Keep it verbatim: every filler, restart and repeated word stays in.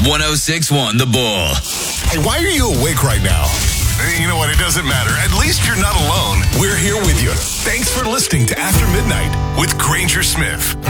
one oh six point one The Bull. Hey, why are you awake right now? You know what? It doesn't matter. At least you're not alone. We're here with you. Thanks for listening to After Midnight with Granger Smith.